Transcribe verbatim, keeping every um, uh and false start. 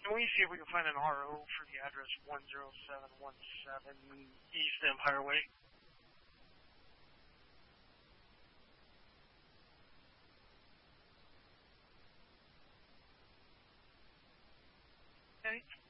Can we see if we can find an R O for the address one zero seven one seven East Empire Way? Okay.